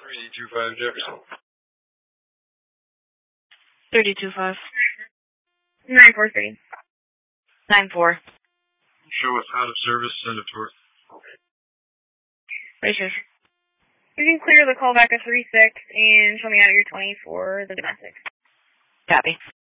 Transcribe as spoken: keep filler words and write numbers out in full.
three two five Jefferson. thirty two five. nine four three. nine four. Show us out of service, send it towards. Racers. You can clear the call back at three six and show me out your twenty for the domestic. Copy.